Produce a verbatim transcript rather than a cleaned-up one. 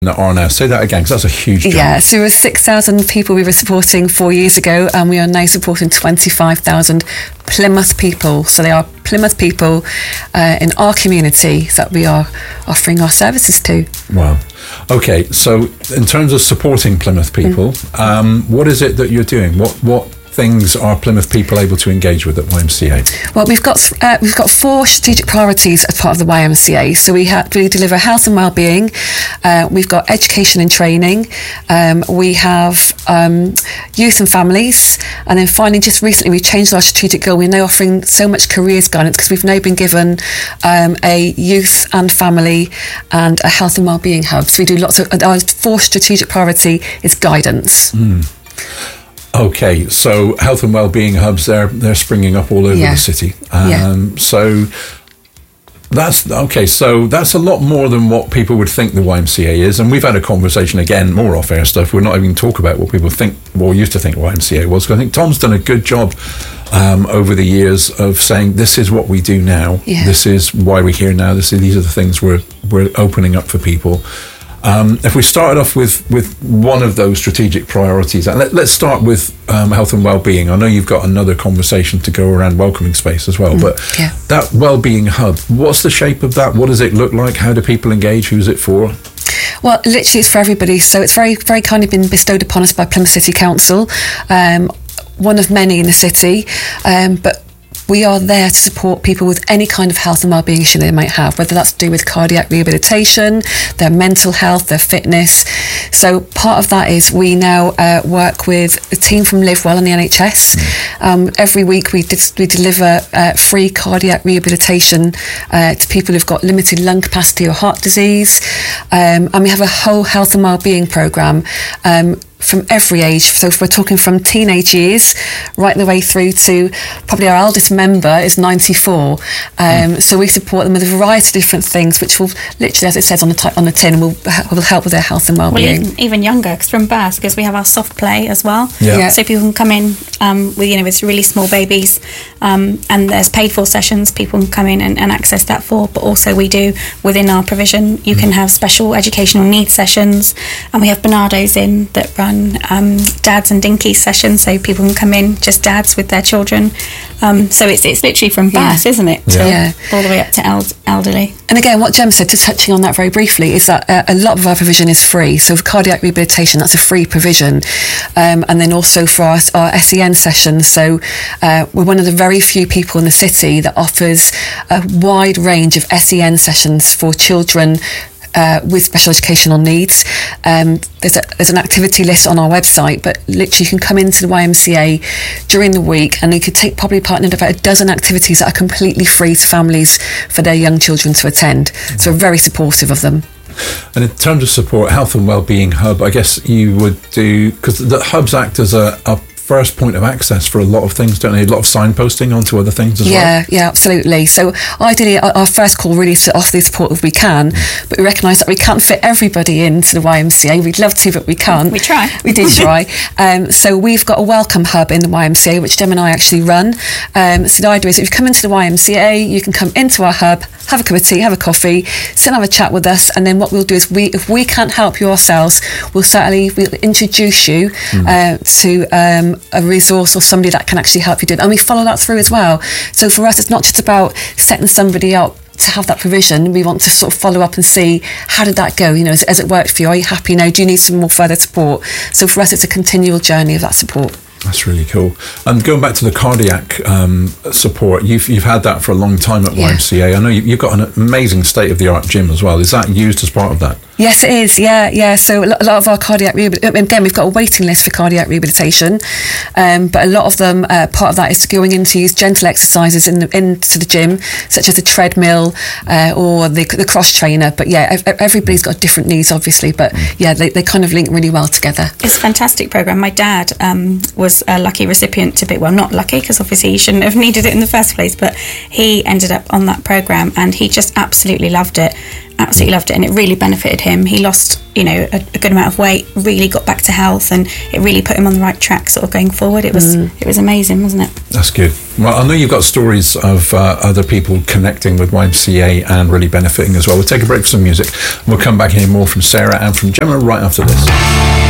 that are now. Say that again, because that's a huge jump. Yeah, so there were six thousand people we were supporting four years ago, and we are now supporting twenty-five thousand Plymouth people. So they are Plymouth people uh, in our community that we are offering our services to. Wow. Okay, so in terms of supporting Plymouth people, mm. um, what is it that you're doing? What what things are Plymouth people able to engage with at Y M C A? Well, we've got uh, we've got four strategic priorities as part of the Y M C A. So we have we deliver health and wellbeing. Uh, we've got education and training. Um, we have um, youth and families, and then finally, just recently, we've changed our strategic goal. We're now offering so much careers guidance because we've now been given um, a youth and family and a health and wellbeing hub. So we do lots of our fourth strategic priority is guidance. Mm. Okay, so health and wellbeing hubs, they're they're springing up all over yeah. the city. Um, yeah. So that's okay. So that's a lot more than what people would think the Y M C A is. And we've had a conversation again, more off-air stuff. We're not even talk about what people think, or used to think Y M C A was. Because I think Tom's done a good job um, over the years of saying this is what we do now. Yeah. This is why we're here now. This is, these are the things we're we're opening up for people. Um, if we started off with, with one of those strategic priorities, and let, let's start with um, health and wellbeing. I know you've got another conversation to go around welcoming space as well, mm, but yeah. that wellbeing hub, what's the shape of that? What does it look like? How do people engage? Who's it for? Well, literally it's for everybody. So it's very, very kindly been bestowed upon us by Plymouth City Council, um, one of many in the city, um, but we are there to support people with any kind of health and wellbeing issue they might have, whether that's to do with cardiac rehabilitation, their mental health, their fitness. So part of that is we now uh, work with a team from Live Well in the N H S. Mm. Um, every week we, dis- we deliver uh, free cardiac rehabilitation uh, to people who've got limited lung capacity or heart disease. Um, and we have a whole health and wellbeing programme um, from every age. So if we're talking from teenage years right the way through to probably our eldest member is ninety-four. Um, mm. So we support them with a variety of different things, which will literally, as it says on the t- on the tin, will will help with their health and wellbeing. Well, even younger, because from birth, because we have our soft play as well. Yeah. Yeah. So people can come in um, with you know with really small babies, um, and there's paid for sessions. People can come in and, and access that for. But also we do within our provision, you mm. can have special educational needs sessions, and we have Bernardo's in that run. Um, dads and dinky sessions, so people can come in just dads with their children. Um, so it's it's literally from birth, yeah. isn't it? Yeah. To, yeah. all the way up to eld- elderly. And again, what Jem said, just touching on that very briefly, is that uh, a lot of our provision is free. So for cardiac rehabilitation, that's a free provision. Um, and then also for our, our S E N sessions. So uh, we're one of the very few people in the city that offers a wide range of S E N sessions for children Uh, with special educational needs. Um, there's, a, there's an activity list on our website, but literally you can come into the Y M C A during the week and you could take probably part in about a dozen activities that are completely free to families for their young children to attend. Mm-hmm. So we're very supportive of them. And in terms of support, Health and Wellbeing Hub, I guess you would do, because the hubs act as a, a first point of access for a lot of things, don't they? A lot of signposting onto other things as yeah, well. Yeah, yeah, absolutely. So ideally, our, our first call really is to offer the support if we can, but we recognise that we can't fit everybody into the Y M C A. We'd love to, but we can't. We try. We do try. um, so we've got a welcome hub in the Y M C A, which Jem and I actually run. Um, so the idea is if you come into the Y M C A, you can come into our hub, have a cup of tea, have a coffee, sit and have a chat with us, and then what we'll do is we, if we can't help you ourselves, we'll certainly we'll introduce you mm. uh, to um, a resource or somebody that can actually help you do it. And we follow that through as well. So for us, it's not just about setting somebody up to have that provision. We want to sort of follow up and see, how did that go? You know, has, has it worked for you? Are you happy now? Do you need some more further support? So for us, it's a continual journey of that support. That's really cool. And going back to the cardiac um, support, you've you've had that for a long time at yeah. Y M C A. I know you, you've got an amazing state-of-the-art gym as well. Is that used as part of that? Yes, it is. Yeah, yeah. So a lot of our cardiac rehabilitation, again, we've got a waiting list for cardiac rehabilitation, um, but a lot of them, uh, part of that is going in to use gentle exercises in the, into the gym, such as the treadmill uh, or the, the cross trainer. But yeah, everybody's got different needs, obviously. But yeah, they, they kind of link really well together. It's a fantastic program. My dad um, was was a lucky recipient to be, well, not lucky, because obviously he shouldn't have needed it in the first place, but he ended up on that programme, and he just absolutely loved it. Absolutely loved it, and it really benefited him. He lost, you know, a, a good amount of weight, really got back to health, and it really put him on the right track sort of going forward. It was mm. it was amazing, wasn't it? That's good. Well, I know you've got stories of uh, other people connecting with Y M C A and really benefiting as well. We'll take a break for some music. We'll come back and hear more from Sarah and from Gemma right after this.